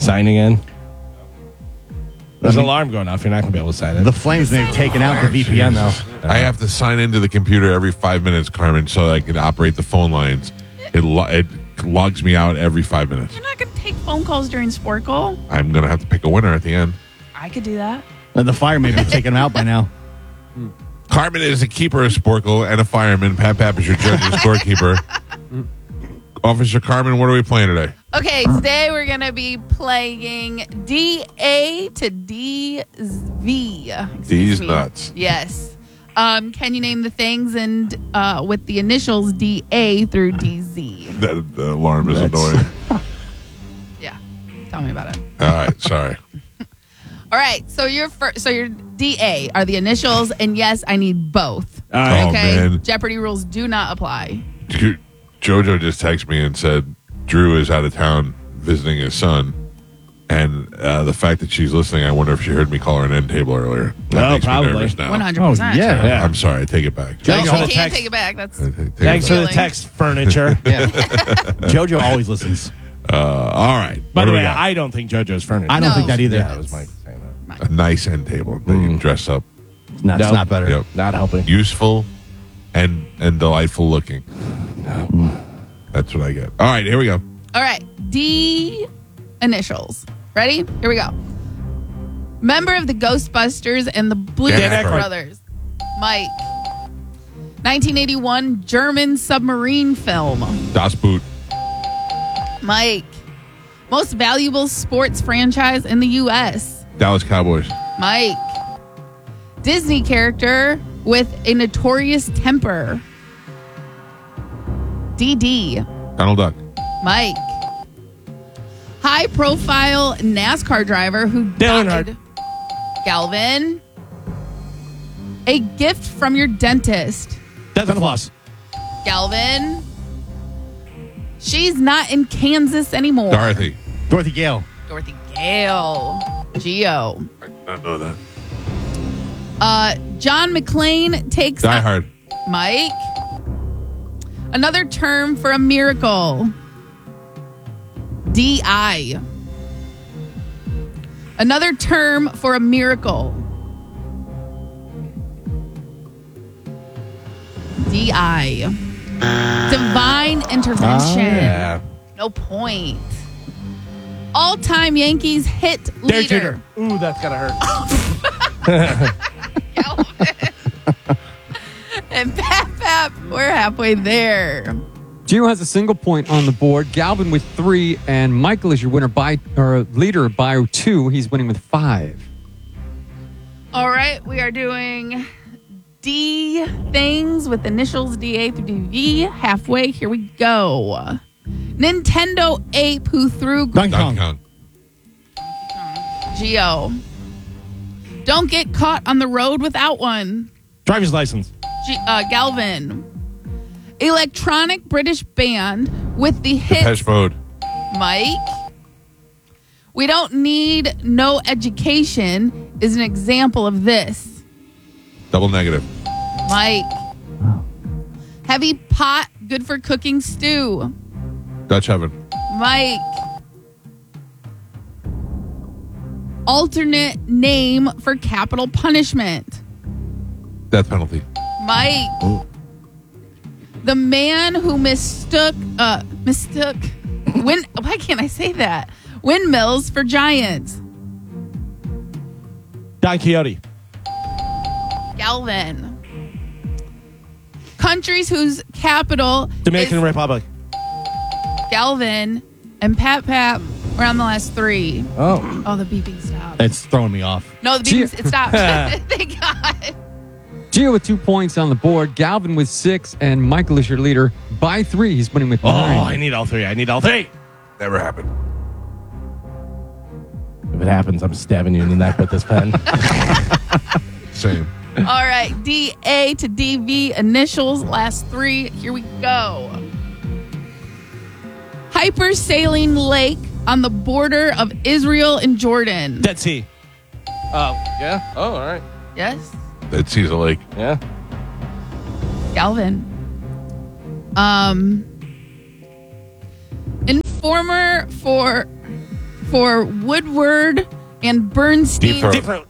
Signing in. There's an alarm going off. You're not going to be able to sign in. The Flames may have taken out the VPN, though. I have to sign into the computer every 5 minutes, Carmen, so that I can operate the phone lines. It logs me out every 5 minutes. You're not going to take phone calls during Sporkle. I'm going to have to pick a winner at the end. I could do that. The fire may be taken out by now. Carmen is a keeper of Sporkle and a fireman. Pat Pap is your judge and scorekeeper. Officer Carmen, what are we playing today? Okay, today we're going to be playing DA to DV. These nuts. Yes. Can you name the things and with the initials DA through DZ? The alarm is annoying. Yeah. Tell me about it. All right, sorry. All right, so your DA are the initials, and yes, I need both. All right. Okay, man. Jeopardy rules do not apply. Jojo just texted me and said Drew is out of town visiting his son. And the fact that she's listening, I wonder if she heard me call her an end table earlier. That makes probably. me nervous now. 100%. Yeah. I'm sorry. I take it back. Thanks No, for you the can't text. take it back. That's Thanks for the text, furniture. JoJo always listens. All right. By What the do we way, got? I don't think JoJo's furniture. I don't No. think that either. Yeah, that was Mike saying that. A nice end table that you can dress up. No, it's No. not better. Yep. Not helping. Useful and delightful looking. That's what I get. All right, here we go. all right. D initials. Ready? Here we go. Member of the Ghostbusters and the Blues Dan Aykroyd. Brothers. Mike. 1981 German submarine film. Das Boot. Mike. Most valuable sports franchise in the U.S. Dallas Cowboys. Mike. Disney character with a notorious temper. DD. Donald Duck. Mike. High profile NASCAR driver who Dale died. Earnhardt. Galvin. A gift from your dentist. Santa Claus. Galvin. She's not in Kansas anymore. Dorothy. Dorothy Gale. Dorothy Gale. Geo. I did not know that. John McClane takes Die Hard. Mike. Another term for a miracle. DI. Another term for a miracle. DI. Divine intervention. Yeah. No point. All-time Yankees hit Derek leader. Jeter. Ooh, that's gotta hurt. And Pap, we're halfway there. Gio has a single point on the board. Galvin with 3, and Michael is your leader by 2. He's winning with 5. All right, we are doing D things with initials DA through DV. Halfway, here we go. Nintendo ape who threw Donkey Donkey Kong. Kong. Geo. Don't get caught on the road without one. Driver's license. Galvin. Electronic British band with the hit Depeche Mode. Mike. We don't need no education is an example of this. Double Negative. Mike. Heavy pot, good for cooking stew. Dutch Oven. Mike. Alternate name for capital punishment. Death Penalty. Mike. The man who mistook why can't I say that? Windmills for giants. Don Quixote. Galvin. Countries whose capital Dominican is Republic. Galvin and Pap. We're on the last 3. Oh. Oh, the beeping stopped. It's throwing me off. No, the beeping it stopped. Thank God. Gio with 2 points on the board. Galvin with 6, and Michael is your leader by 3. He's winning with 9. I need all 3. Never happened. If it happens, I'm stabbing you in the neck with this pen. Same. All right, DA to DV initials, last 3. Here we go. Hypersailing lake on the border of Israel and Jordan. Dead Sea. Oh, yeah? Oh, all right. Yes, Dead Sea's a lake. Yeah. Galvin. Informer for for Woodward and Bernstein. Deep throat.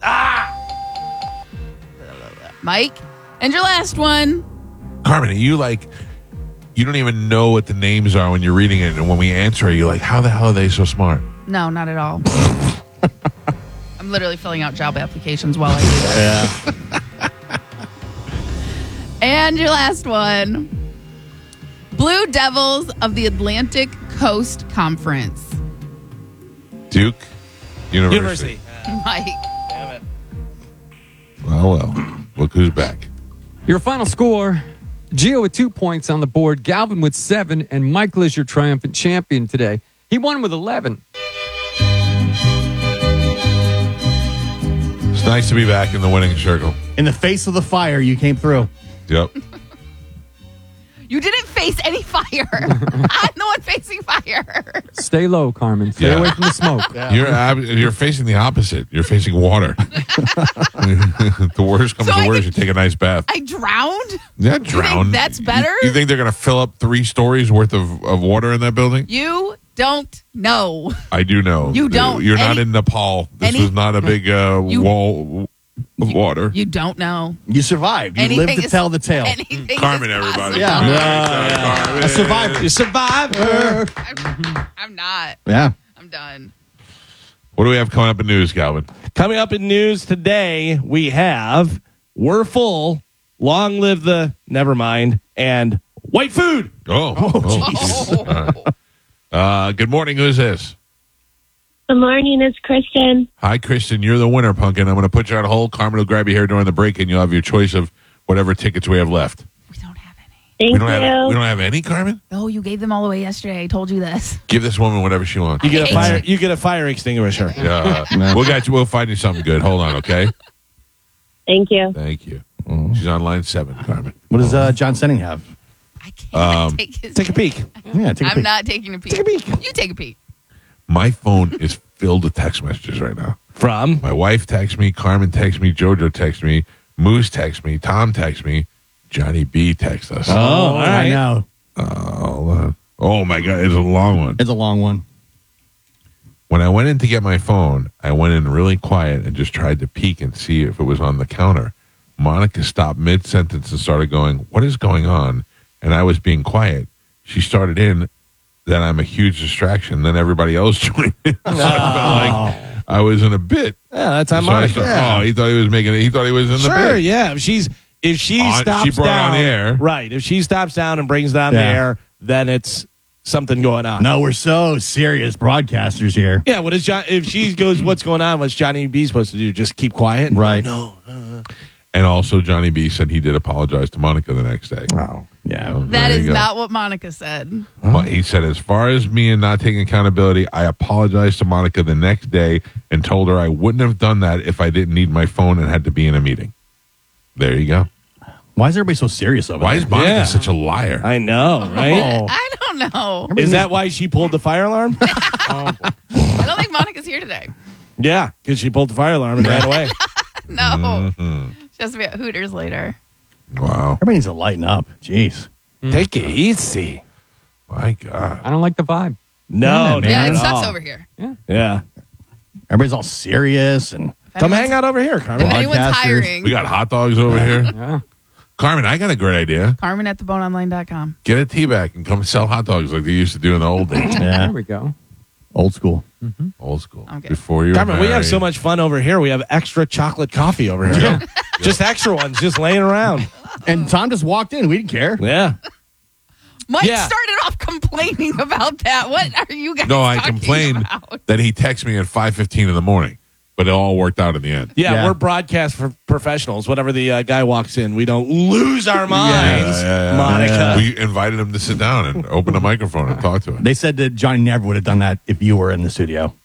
Mike. And your last one. Carmen, are you like, you don't even know what the names are when you're reading it, and when we answer, you're like, how the hell are they so smart? No, not at all. I'm literally filling out job applications while I do this. Yeah. And your last one. Blue Devils of the Atlantic Coast Conference. Duke University. Mike. Damn it. Well. Look who's back. Your final score, Gio with 2 points on the board, Galvin with 7, and Michael is your triumphant champion today. He won with 11. It's nice to be back in the winning circle. In the face of the fire, you came through. Yep. You didn't face any fire. I'm the one facing fire. Stay low, Carmen. Stay Yeah. away from the smoke. You're facing the opposite. You're facing water. The worst comes So to I worst. could- You take a nice bath. I drowned? Yeah, You think drown. that's better? You think they're going to fill up 3 stories worth of water in that building? You don't know. I do know. You don't. You're not in Nepal. This was not a big wall of water. You don't know. You survived. You Anything lived to is- tell the tale. Anything Carmen, is everybody. possible. Yeah. A survivor. You survivor. I'm not. Yeah. I'm done. What do we have coming up in news, Calvin? Coming up in news today, we have We're Full, Long Live the Nevermind, and White Food. Jesus. All right. Good morning. Who's this? Good morning, it's Kristen. Hi, Kristen. You're the winner, Pumpkin. I'm going to put you on hold. Carmen will grab you here during the break, and you'll have your choice of whatever tickets we have left. We don't have any. Thank We don't you. have any, Carmen? Oh, you gave them all away yesterday. I told you this. Give this woman whatever she wants. You get a hate fire. you. You get a fire extinguisher. Yeah. We'll find you something good. Hold on, okay? Thank you. Thank you. She's on line 7, Carmen. What does John Senning have? I can't take his. Take a peek. Yeah, take a I'm peek. not taking a peek. Take a peek. You take a peek. My phone is filled with text messages right now. From My wife texts me, Carmen texts me, JoJo texts me, Moose texts me, Tom texts me, Johnny B texts us. all I right. know. Oh my God, it's a long one. It's a long one. When I went in to get my phone, I went in really quiet and just tried to peek and see if it was on the counter. Monica stopped mid-sentence and started going, "What is going on?" And I was being quiet. She started in, then I'm a huge distraction. Then everybody else joined in. So I felt like I was in a bit. Yeah, that's on So I Monica. started- Oh, he thought he was making it. He thought he was in the Sure, bit. yeah. If she stops she brought it down, on air. right? If she stops down and brings down the Yeah. air, then it's something going on. No, we're so serious broadcasters here. Yeah. What is John? If she goes, what's going on? What's Johnny B supposed to do? Just keep quiet? Right. No. And also, Johnny B said he did apologize to Monica the next day. Wow. Yeah. Oh, That there is you go. not what Monica said. Well, he said, as far as me and not taking accountability, I apologized to Monica the next day and told her I wouldn't have done that if I didn't need my phone and had to be in a meeting. There you go. Why is everybody so serious over Why there? is Monica Yeah. such a liar? I know, right? Oh. I don't know. Is that why she pulled the fire alarm? I don't think Monica's here today. Yeah, because she pulled the fire alarm and ran away. No. Mm-hmm. She has to be at Hooters later. Wow. Everybody needs to lighten up. Jeez. Take it easy. My God. I don't like the vibe. No, man. Yeah, not it at sucks all. over here. Yeah. Everybody's all serious and If Come anyone's- hang out over here, If Carmen. anyone's Broadcasters. hiring, We got hot dogs over here. Yeah. Carmen, I got a great idea. Carmen at theboneonline.com. Get a tea bag and come sell hot dogs like they used to do in the old days. yeah, There we go. old school. Old school. Okay. Before you were Carmen, we have married. so much fun over here. We have extra chocolate coffee over here. Just extra ones, just laying around. And Tom just walked in. We didn't care. Yeah. Mike Yeah. started off complaining about that. What are you guys No, I talking complained about? that he texted me at 5:15 in the morning, but it all worked out in the end. Yeah, Yeah. we're broadcast professionals. Whenever the guy walks in, we don't lose our minds, Yeah. Monica. We invited him to sit down and open a microphone and talk to him. They said that Johnny never would have done that if you were in the studio.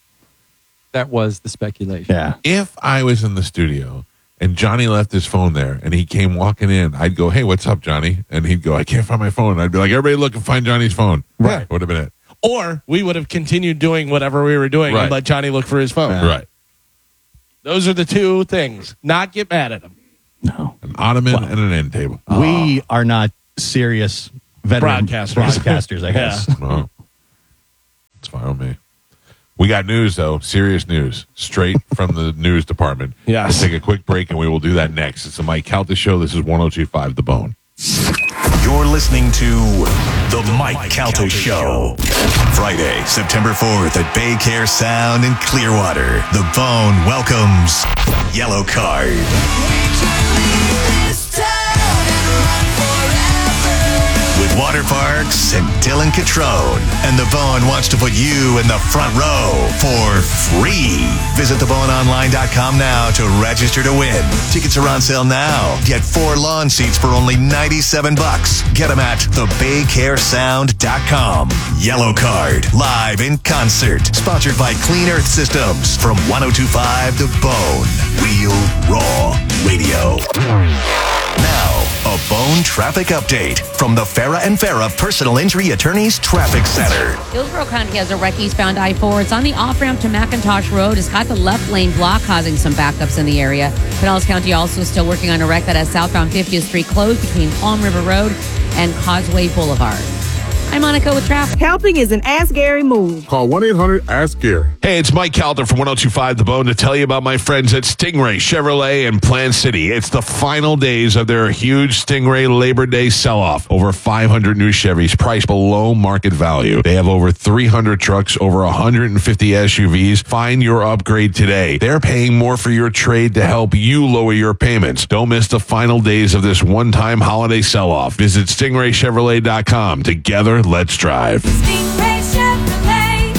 That was the speculation. Yeah. If I was in the studio and Johnny left his phone there and he came walking in, I'd go, "Hey, what's up, Johnny?" And he'd go, "I can't find my phone." And I'd be like, "Everybody look and find Johnny's phone." Right. Would have been it. Or we would have continued doing whatever we were doing Right. and let Johnny look for his phone. Yeah. Right. Those are the two things. Not get mad at him. No. An ottoman and an end table. We are not serious veteran Broadcasters. broadcasters, I guess. Well, it's fine with me. We got news, though. Serious news. Straight from the news department. Yes. Let's take a quick break, and we will do that next. It's the Mike Calta Show. This is 102.5 The Bone. You're listening to The Mike Calta Show. Friday, September 4th at Bay Care Sound in Clearwater. The Bone welcomes Yellow Card. With Water Parks and Dylan Catrone. And The Bone wants to put you in the front row for free. Visit theboneonline.com now to register to win. Tickets are on sale now. Get 4 lawn seats for only $97. Get them at thebaycaresound.com. Yellow Card, live in concert. Sponsored by Clean Earth Systems from 102.5 The Bone. Real Raw Radio. Now, a Bone traffic update from the Farah and Farah Personal Injury Attorneys Traffic Center. Hillsborough County has a wreck eastbound I-4. It's on the off-ramp to McIntosh Road. It's got the left lane block, causing some backups in the area. Pinellas County also still working on a wreck that has southbound 50th Street closed between Palm River Road and Causeway Boulevard. I'm Monica with traffic. Helping is an Ask Gary move. Call 1-800-ASK-GARY. Hey, it's Mike Calta from 102.5 The Bone to tell you about my friends at Stingray Chevrolet in Plant City. It's the final days of their huge Stingray Labor Day sell-off. Over 500 new Chevys priced below market value. They have over 300 trucks, over 150 SUVs. Find your upgrade today. They're paying more for your trade to help you lower your payments. Don't miss the final days of this one-time holiday sell-off. Visit StingrayChevrolet.com. Together, let's drive. Stingray Chevrolet.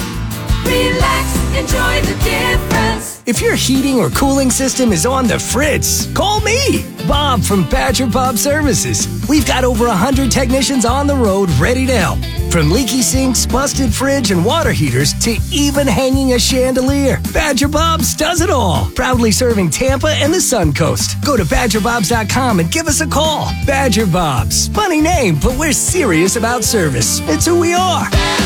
Relax, enjoy the difference. If your heating or cooling system is on the fritz, call me, Bob from Badger Bob Services. We've got over 100 technicians on the road ready to help. From leaky sinks, busted fridge, and water heaters to even hanging a chandelier. Badger Bob's does it all. Proudly serving Tampa and the Sun Coast. Go to BadgerBobs.com and give us a call. Badger Bob's. Funny name, but we're serious about service. It's who we are.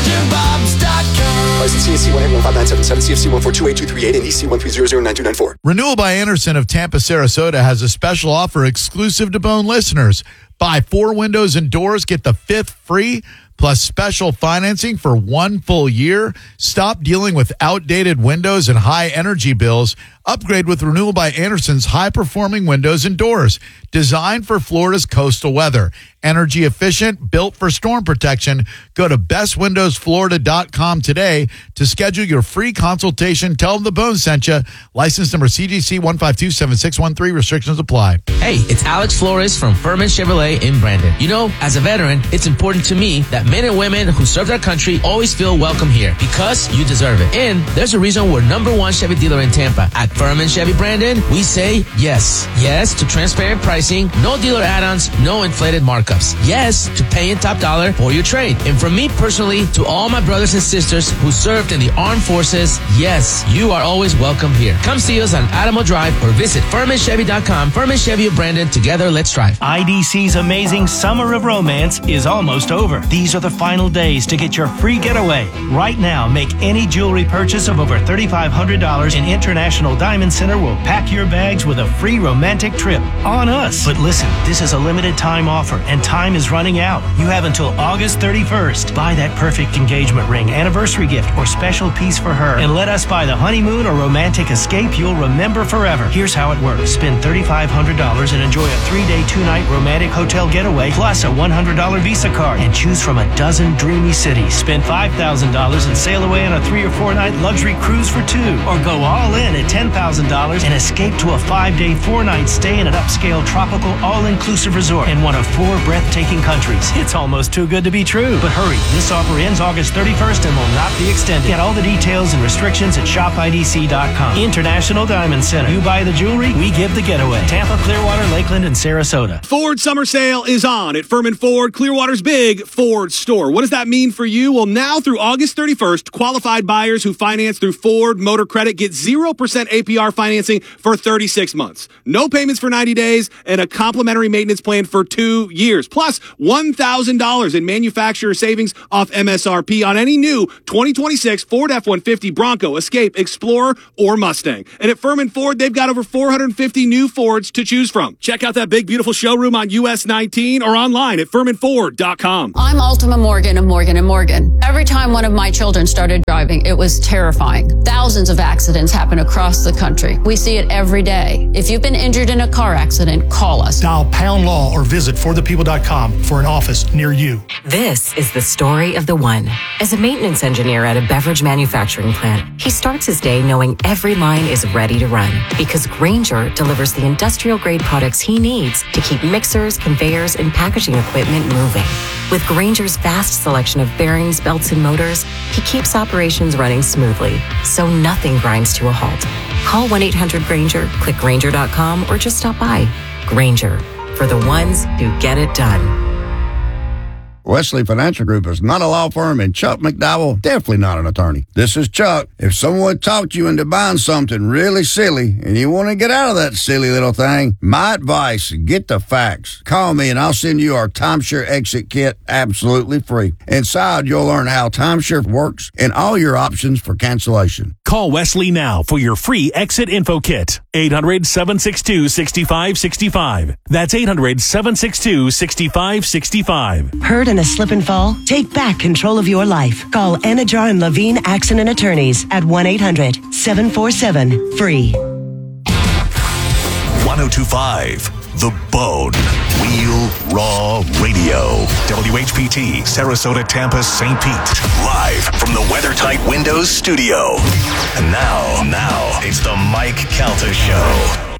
BadgerBobs.com. License CSC 11597, CFC 1428238, and EC 1300924. Renewal by Anderson of Tampa, Sarasota has a special offer exclusive to Bone listeners. Buy 4 windows and doors, get the 5th free, plus special financing for 1 full year. Stop dealing with outdated windows and high energy bills. Upgrade with Renewal by Anderson's high-performing windows and doors. Designed for Florida's coastal weather. Energy efficient, built for storm protection. Go to bestwindowsflorida.com today to schedule your free consultation. Tell them the Bone sent you. License number CGC 1527613. Restrictions apply. Hey, it's Alex Flores from Furman Chevrolet in Brandon. You know, as a veteran, it's important to me that men and women who serve their country always feel welcome here because you deserve it. And there's a reason we're #1 Chevy dealer in Tampa. At Furman Chevy Brandon, we say yes. Yes to transparent pricing, no dealer add-ons, no inflated markups. Yes to paying top dollar for your trade. And from me personally to all my brothers and sisters who served in the armed forces, yes, you are always welcome here. Come see us on Adamo Drive or visit FurmanChevy.com. Furman Chevy of Brandon. Together, let's drive. IDC's amazing Summer of Romance is almost over. These are the final days to get your free getaway. Right now, make any jewelry purchase of over $3,500 in International Diamond Center will pack your bags with a free romantic trip on us. But listen, this is a limited time offer and time is running out. You have until August 31st. Buy that perfect engagement ring, anniversary gift, or special piece for her and let us buy the honeymoon or romantic escape you'll remember forever. Here's how it works. Spend $3,500 and enjoy a 3-day, 2-night romantic hotel getaway plus a $100 Visa card and choose from a dozen dreamy cities. Spend $5,000 and sail away on a 3 or 4 night luxury cruise for 2, or go all in at $10,000 and escape to a 5-day, 4-night stay in an upscale tropical all-inclusive resort in one of 4 breathtaking countries. It's almost too good to be true. But hurry, this offer ends August 31st and will not be extended. Get all the details and restrictions at shopidc.com. International Diamond Center. You buy the jewelry, we give the getaway. Tampa, Clearwater, Lakeland, and Sarasota. Ford Summer Sale is on at Furman Ford, Clearwater's big Ford store. What does that mean for you? Well, now through August 31st, qualified buyers who finance through Ford Motor Credit get 0% APR financing for 36 months. No payments for 90 days and a complimentary maintenance plan for 2 years. $1,000 plus $1,000 in manufacturer savings off MSRP on any new 2026 Ford F-150, Bronco, Escape, Explorer, or Mustang. And at Furman Ford, they've got over 450 new Fords to choose from. Check out that big, beautiful showroom on US 19 or online at FurmanFord.com. I'm Ultima Morgan of Morgan & Morgan. Every time one of my children started driving, it was terrifying. Thousands of accidents happen across the country. We see it every day. If you've been injured in a car accident, call us. Dial Pound Law or visit forthepeople.com for an office near you. This is the story of the one. As a maintenance engineer at a beverage manufacturing plant, he starts his day knowing every line is ready to run because Grainger delivers the industrial-grade products he needs to keep mixers, conveyors, and packaging equipment moving. With Grainger's vast selection of bearings, belts, and motors, he keeps operations running smoothly, so nothing grinds to a halt. Call 1-800-GRAINGER, click Grainger.com, or just stop by. Grainger, for the ones who get it done. Wesley Financial Group is not a law firm, and Chuck McDowell definitely not an attorney. This is Chuck. If someone talked you into buying something really silly and you want to get out of that silly little thing, my advice, get the facts. Call me and I'll send you our timeshare exit kit absolutely free. Inside, you'll learn how timeshare works and all your options for cancellation. Call Wesley now for your free exit info kit. 800-762-6565. That's 800-762-6565. Hurt in a slip and fall? Take back control of your life. Call Anajar and Levine Accident Attorneys at 1-800-747-FREE. 1025 The Bone. Real Raw Radio. WHPT, Sarasota, Tampa, St. Pete. Live from the WeatherTight Windows studio. And now, it's the Mike Calta Show.